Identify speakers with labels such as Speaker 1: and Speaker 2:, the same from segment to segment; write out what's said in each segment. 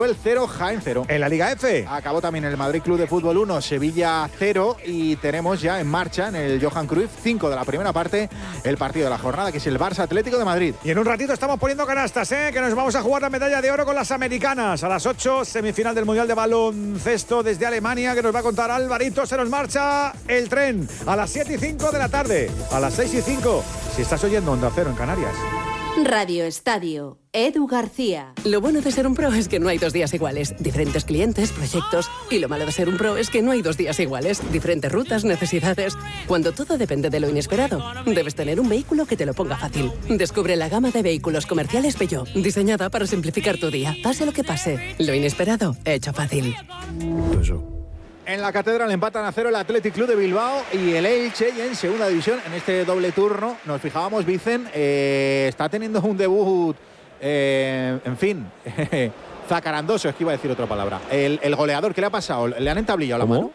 Speaker 1: El 0, Jaén 0.
Speaker 2: En la Liga F
Speaker 1: acabó también el Madrid Club de Fútbol 1, Sevilla 0 y tenemos ya en marcha en el Johan Cruyff 5 de la primera parte el partido de la jornada, que es el Barça Atlético de Madrid.
Speaker 2: Y en un ratito estamos poniendo canastas, que nos vamos a jugar la medalla de oro con las americanas. A las 8, semifinal del Mundial de Baloncesto desde Alemania, que nos va a contar Alvarito. Se nos marcha el tren a las 7:05 de la tarde, a las 6:05, si estás oyendo Onda Cero en Canarias.
Speaker 3: Radio Estadio, Edu García.
Speaker 4: Lo bueno de ser un pro es que no hay 2 días iguales. Diferentes clientes, proyectos. Y lo malo de ser un pro es que no hay 2 días iguales. Diferentes rutas, necesidades. Cuando todo depende de lo inesperado, debes tener un vehículo que te lo ponga fácil. Descubre la gama de vehículos comerciales Peugeot, diseñada para simplificar tu día. Pase lo que pase, lo inesperado, hecho fácil.
Speaker 1: En la Catedral empatan a 0 el Athletic Club de Bilbao y el Elche, y en segunda división, en este doble turno, nos fijábamos, Vicen, está teniendo un debut, en fin, zacarandoso, es que iba a decir otra palabra. El goleador, ¿qué le ha pasado? ¿Le han entablillado la mano?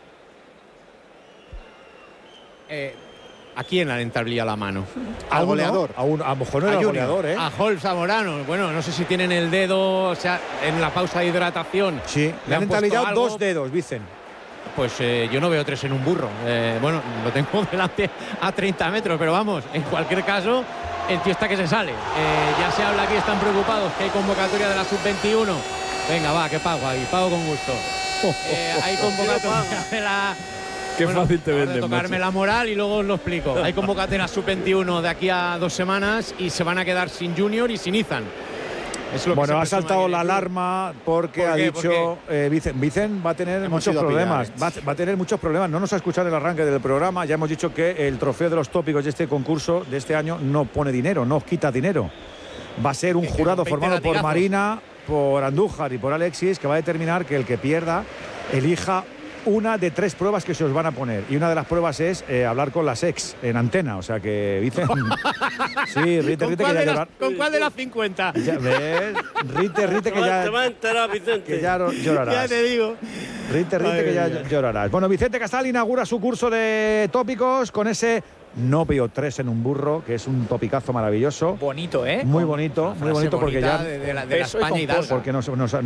Speaker 5: ¿A quién le han entablillado la mano?
Speaker 1: Al goleador.
Speaker 2: A lo mejor no era goleador,
Speaker 5: A Holmes Zamorano. Bueno, no sé si tienen el dedo, o sea, en la pausa de hidratación.
Speaker 2: Sí, le han entablillado 2 dedos, Vicen.
Speaker 5: Pues yo no veo 3 en un burro. Bueno, lo tengo delante a 30 metros, pero vamos, en cualquier caso, el tío está que se sale. Ya se habla aquí, están preocupados, que hay convocatoria de la Sub-21. Venga, va, que pago ahí, pago con gusto. Hay convocatoria de la...
Speaker 6: Qué fácil te venden,
Speaker 5: de tocarme la moral y luego os lo explico. Hay convocatoria Sub-21 de aquí a 2 semanas y se van a quedar sin Junior y sin Izan.
Speaker 2: Bueno, ha saltado la alarma porque ha dicho Vicen va a tener muchos problemas. Va a tener muchos problemas. No nos ha escuchado el arranque del programa. Ya hemos dicho que el trofeo de los tópicos de este concurso de este año no pone dinero, no quita dinero. Va a ser un jurado formado por Marina, por Andújar y por Alexis, que va a determinar que el que pierda elija una de 3 pruebas que se os van a poner. Y una de las pruebas es hablar con las ex en antena. O sea que Vicen... Sí, Rite, que ya llorar.
Speaker 5: ¿Con cuál de las 50?
Speaker 2: Ya ves, Rite, que ya...
Speaker 7: Te va a enterar, Vicente.
Speaker 2: Que ya llorarás.
Speaker 5: Ya te digo.
Speaker 2: Rite, que ya llorarás. Bueno, Vicente Casal inaugura su curso de tópicos con ese... No veo 3 en un burro, que es un topicazo maravilloso.
Speaker 8: Bonito, ¿eh?
Speaker 2: Muy bonito porque ya...
Speaker 5: De la España y Dalsa.
Speaker 2: Porque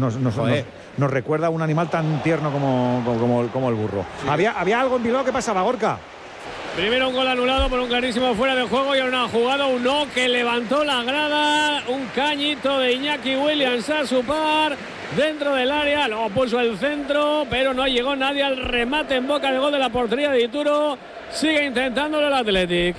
Speaker 2: nos recuerda a un animal tan tierno como el burro. Sí. ¿Había algo en Bilbao que pasaba, Gorka?
Speaker 9: Primero un gol anulado por un clarísimo fuera de juego y ahora una jugada, un no que levantó la grada, un cañito de Iñaki Williams a su par dentro del área, luego puso el centro, pero no llegó nadie al remate en boca de gol de la portería de Dituro. Sigue intentándolo el Athletic.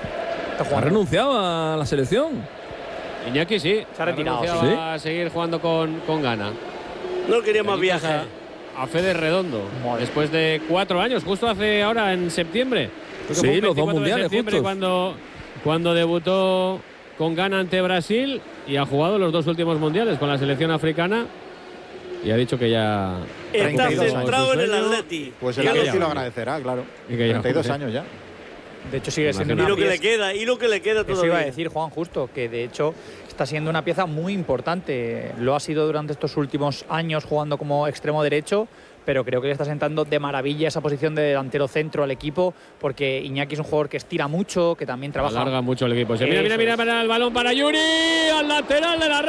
Speaker 6: ¿Ha renunciado a la selección?
Speaker 9: Iñaki sí,
Speaker 8: se ha retirado.
Speaker 6: ¿Sí?
Speaker 9: A seguir jugando con gana.
Speaker 7: No quería más viajes.
Speaker 9: A Fede Redondo, después de 4 años, justo hace ahora en septiembre.
Speaker 6: Sí, los 2 mundiales juntos.
Speaker 9: Cuando debutó con Ghana ante Brasil y ha jugado los 2 últimos mundiales con la selección africana y ha dicho que ya...
Speaker 7: Está centrado en el Atleti.
Speaker 1: Pues el Atleti lo agradecerá, claro.
Speaker 9: Y que
Speaker 1: 32 años ya.
Speaker 8: De hecho sigue siendo una
Speaker 7: pieza. Y lo que le queda todavía.
Speaker 8: Eso iba a decir, Juan, justo, que de hecho está siendo una pieza muy importante. Lo ha sido durante estos últimos años jugando como extremo derecho, pero creo que le está sentando de maravilla esa posición de delantero centro al equipo, porque Iñaki es un jugador que estira mucho, que también trabaja.
Speaker 9: Alarga mucho el equipo. Mira para el balón para Yuri, al lateral de la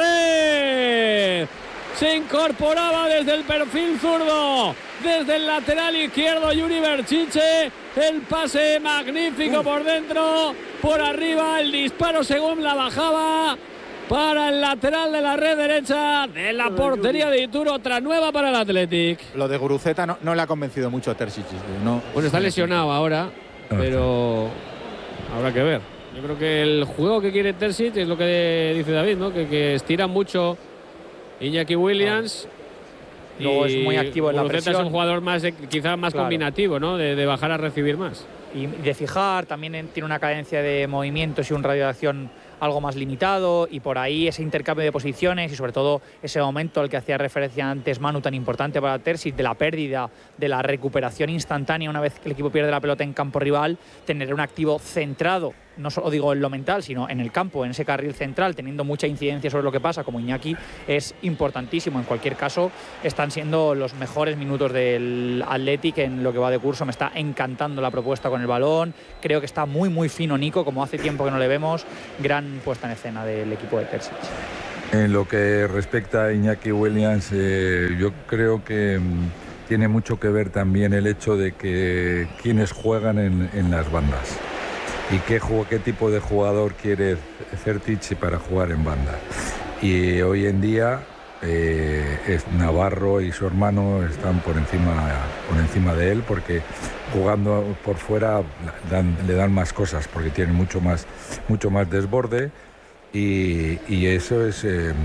Speaker 9: red. Se incorporaba desde el perfil zurdo, desde el lateral izquierdo Yuri Berchiche, el pase magnífico por dentro, por arriba el disparo según la bajaba para el lateral de la red derecha de la portería de Dituro, otra nueva para el Athletic.
Speaker 1: Lo de Guruceta no le ha convencido mucho a Terzic. No.
Speaker 9: Bueno, está lesionado ahora, pero habrá que ver. Yo creo que el juego que quiere Terzic es lo que dice David, ¿no? Que estira mucho Iñaki Williams.
Speaker 8: Luego es muy activo en la presión.
Speaker 9: Es un jugador más quizás más combinativo, ¿no? De bajar a recibir más.
Speaker 8: Y de fijar, también tiene una cadencia de movimientos y un radio de acción algo más limitado, y por ahí ese intercambio de posiciones y sobre todo ese momento al que hacía referencia antes Manu, tan importante para Terzic, de la pérdida, de la recuperación instantánea una vez que el equipo pierde la pelota en campo rival, tener un activo centrado, no solo digo en lo mental, sino en el campo, en ese carril central, teniendo mucha incidencia sobre lo que pasa, como Iñaki, es importantísimo. En cualquier caso, están siendo los mejores minutos del Athletic en lo que va de curso. Me está encantando la propuesta con el balón. Creo que está muy, muy fino Nico, como hace tiempo que no le vemos. Gran puesta en escena del equipo de Terzic.
Speaker 10: En lo que respecta a Iñaki Williams, yo creo que tiene mucho que ver también el hecho de que quienes juegan en las bandas y qué tipo de jugador quiere Certic para jugar en banda. Y hoy en día Navarro y su hermano están por encima de él, porque jugando por fuera le dan más cosas, porque tienen mucho más desborde. Y eso es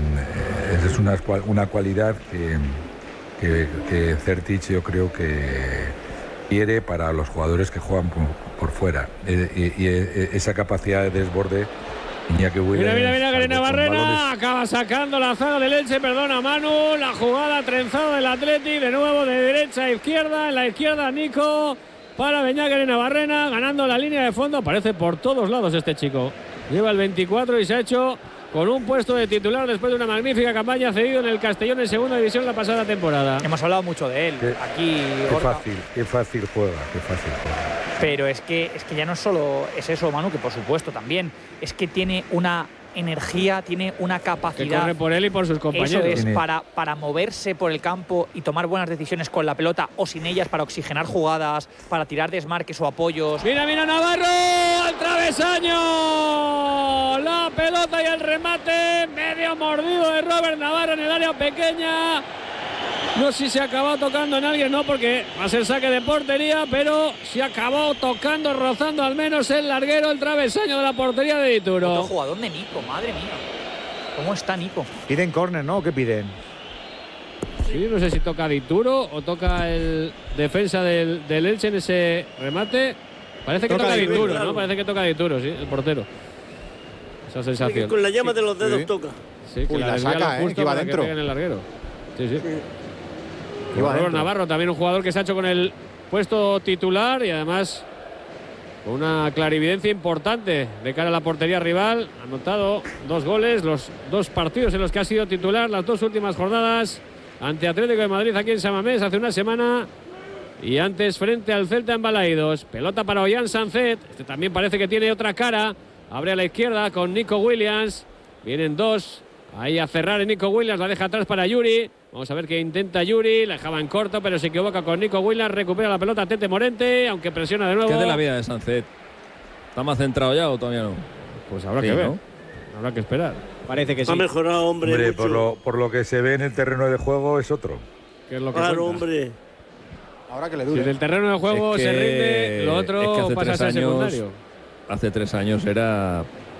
Speaker 10: una cualidad que Certic yo creo que quiere para los jugadores que juegan por fuera. Y esa capacidad de desborde, Iñaki Williams.
Speaker 9: Mira, que Navarrena acaba sacando la zaga del Elche, perdona Manu, la jugada trenzada del Athletic, de nuevo de derecha a izquierda, en la izquierda Nico para Beñaguer Navarrena, ganando la línea de fondo, aparece por todos lados este chico. Lleva el 24 y se ha hecho con un puesto de titular después de una magnífica campaña, cedido en el Castellón en segunda división la pasada temporada.
Speaker 8: Hemos hablado mucho de él.
Speaker 10: Qué fácil juega.
Speaker 8: Pero es que ya no solo es eso, Manu, que por supuesto también es que tiene una energía, tiene una capacidad.
Speaker 9: Que corre por él y por sus compañeros.
Speaker 8: Eso es, para moverse por el campo y tomar buenas decisiones con la pelota o sin ellas, para oxigenar jugadas, para tirar desmarques o apoyos.
Speaker 9: Mira Navarro, al travesaño. La pelota y el remate, medio mordido de Robert Navarro en el área pequeña. No sé si se acabó tocando en alguien, no, porque va a ser saque de portería, pero se acabó tocando, rozando al menos el larguero, el travesaño de la portería de Dituro.
Speaker 8: Otro jugador de Nico, madre mía. ¿Cómo está Nico?
Speaker 2: Piden córner, ¿no? ¿Qué piden?
Speaker 9: Sí, no sé si toca Dituro o toca el defensa del Elche en ese remate. Parece que toca Dituro, claro. ¿No? Parece que toca Dituro, sí, el portero. Esa sensación.
Speaker 7: Sí, con la llama de los dedos toca.
Speaker 9: Sí, que la saca, que va dentro. En el larguero. Sí. Robert Navarro, también un jugador que se ha hecho con el puesto titular y además con una clarividencia importante de cara a la portería rival. Ha anotado 2 goles, los 2 partidos en los que ha sido titular, las 2 últimas jornadas ante Atlético de Madrid aquí en San Mamés hace una semana y antes frente al Celta en Balaídos. Pelota para Ollán Sancet, este también parece que tiene otra cara, abre a la izquierda con Nico Williams, vienen 2, ahí a cerrar en Nico Williams, la deja atrás para Yuri. Vamos a ver qué intenta Yuri, la dejaba en corto, pero se equivoca con Nico Williams, recupera la pelota Tete Morente, aunque presiona de nuevo.
Speaker 6: ¿Qué de la vida de Sancet? ¿Está más centrado ya o todavía no?
Speaker 9: Pues habrá que ver, ¿no? Habrá que esperar.
Speaker 8: Parece que sí.
Speaker 7: Ha mejorado, hombre
Speaker 10: por lo que se ve en el terreno de juego es otro.
Speaker 9: ¿Qué es lo que
Speaker 7: claro,
Speaker 9: cuenta?
Speaker 7: Hombre.
Speaker 1: Ahora que le dure.
Speaker 9: Si en el terreno de juego se rinde, lo otro pasa a ser secundario.
Speaker 6: Hace 3 años era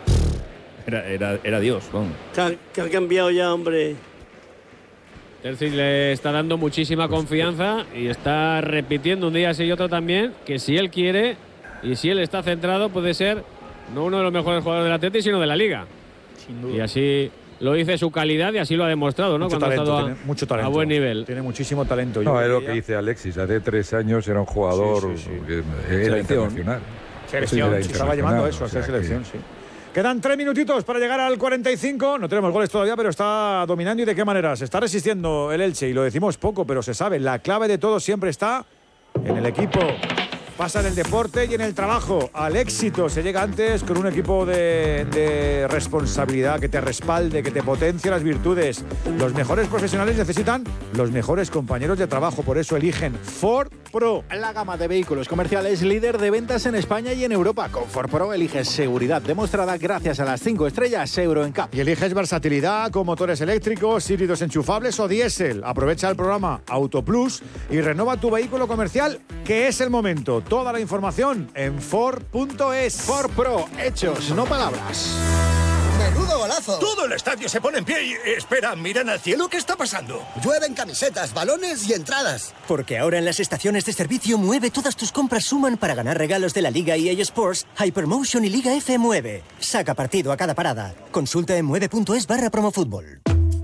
Speaker 6: Dios, vamos.
Speaker 7: Que ha cambiado ya, hombre.
Speaker 9: Terzic le está dando muchísima confianza y está repitiendo un día sí y otro también que si él quiere y si él está centrado puede ser no uno de los mejores jugadores del Atlético sino de la Liga.
Speaker 8: Sin duda.
Speaker 9: Y así lo dice su calidad y así lo ha demostrado, ¿no?
Speaker 2: Mucho
Speaker 9: cuando
Speaker 2: talento,
Speaker 9: ha estado
Speaker 2: mucho talento,
Speaker 9: a buen nivel.
Speaker 2: Tiene muchísimo talento.
Speaker 10: No, es lo que dice Alexis. Hace 3 años era un jugador que era internacional.
Speaker 2: Selección, estaba llevando eso a ser selección, sí. Quedan 3 minutitos para llegar al 45. No tenemos goles todavía, pero está dominando. ¿Y de qué manera? Se está resistiendo el Elche. Y lo decimos poco, pero se sabe. La clave de todo siempre está en el equipo. Pasa en el deporte y en el trabajo. Al éxito se llega antes con un equipo de responsabilidad que te respalde, que te potencie las virtudes. Los mejores profesionales necesitan los mejores compañeros de trabajo. Por eso eligen Ford Pro.
Speaker 1: La gama de vehículos comerciales líder de ventas en España y en Europa. Con Ford Pro eliges seguridad demostrada gracias a las 5 estrellas Euro NCAP.
Speaker 2: Y eliges versatilidad con motores eléctricos, híbridos enchufables o diésel. Aprovecha el programa Auto Plus y renova tu vehículo comercial, que es el momento. Toda la información en Ford.es.
Speaker 1: Ford Pro, hechos, no palabras.
Speaker 11: ¡Menudo golazo!
Speaker 12: Todo el estadio se pone en pie y... Espera, miran al cielo, ¿qué está pasando?
Speaker 11: Llueven camisetas, balones y entradas. Porque ahora en las estaciones de servicio Mueve todas tus compras suman para ganar regalos de la Liga EA Sports, Hypermotion y Liga F Mueve. Saca partido a cada parada. Consulta en mueve.es/promofútbol.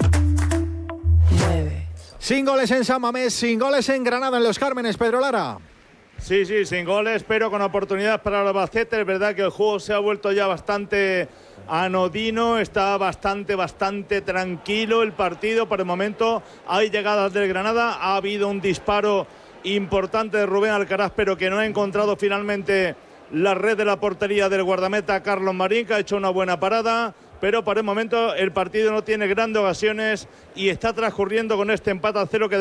Speaker 1: Sin goles en San Mamés, sin goles en Granada, en Los Cármenes, Pedro Lara.
Speaker 13: Sí, sin goles, pero con oportunidades para el Albacete. Es verdad que el juego se ha vuelto ya bastante anodino, está bastante tranquilo el partido. Por el momento hay llegadas del Granada, ha habido un disparo importante de Rubén Alcaraz, pero que no ha encontrado finalmente la red de la portería del guardameta Carlos Marín, que ha hecho una buena parada. pero por el momento el partido no tiene grandes ocasiones y está transcurriendo con este empate a 0 que